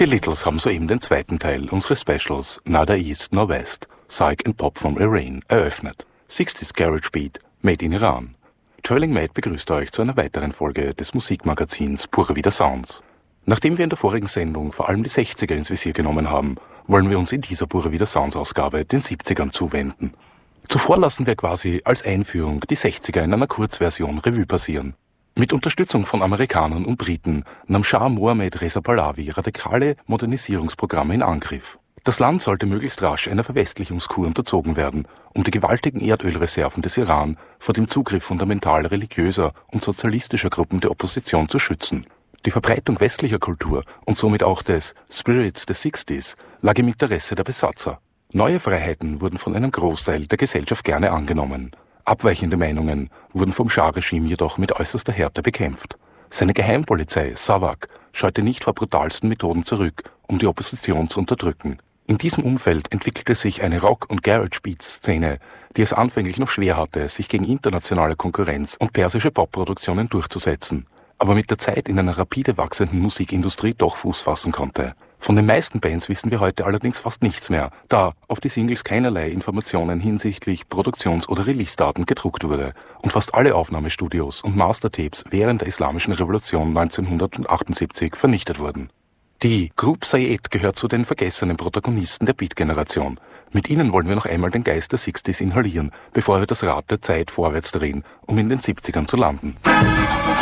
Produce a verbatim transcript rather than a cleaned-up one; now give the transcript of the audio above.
Die Littles haben soeben den zweiten Teil unseres Specials Neither East nor West, Psych and Pop from Iran eröffnet. sechziger Garage Beat, made in Iran. Trailing Mad begrüßt euch zu einer weiteren Folge des Musikmagazins Pure Vida Sounds. Nachdem wir in der vorigen Sendung vor allem die sechziger ins Visier genommen haben, wollen wir uns in dieser Pure Vida Sounds Ausgabe den siebzigern zuwenden. Zuvor lassen wir quasi als Einführung die sechziger in einer Kurzversion Revue passieren. Mit Unterstützung von Amerikanern und Briten nahm Schah Mohammed Reza Pahlavi radikale Modernisierungsprogramme in Angriff. Das Land sollte möglichst rasch einer Verwestlichungskur unterzogen werden, um die gewaltigen Erdölreserven des Iran vor dem Zugriff fundamental religiöser und sozialistischer Gruppen der Opposition zu schützen. Die Verbreitung westlicher Kultur und somit auch des Spirits des Sixties lag im Interesse der Besatzer. Neue Freiheiten wurden von einem Großteil der Gesellschaft gerne angenommen. Abweichende Meinungen wurden vom Schah-Regime jedoch mit äußerster Härte bekämpft. Seine Geheimpolizei, Savak, scheute nicht vor brutalsten Methoden zurück, um die Opposition zu unterdrücken. In diesem Umfeld entwickelte sich eine Rock- und Garage-Beat-Szene, die es anfänglich noch schwer hatte, sich gegen internationale Konkurrenz und persische Popproduktionen durchzusetzen, aber mit der Zeit in einer rapide wachsenden Musikindustrie doch Fuß fassen konnte. Von den meisten Bands wissen wir heute allerdings fast nichts mehr, da auf die Singles keinerlei Informationen hinsichtlich Produktions- oder Release-Daten gedruckt wurde und fast alle Aufnahmestudios und Mastertapes während der Islamischen Revolution neunzehnhundertachtundsiebzig vernichtet wurden. Die Group Sayed gehört zu den vergessenen Protagonisten der Beat-Generation. Mit ihnen wollen wir noch einmal den Geist der Sixties inhalieren, bevor wir das Rad der Zeit vorwärts drehen, um in den siebzigern zu landen.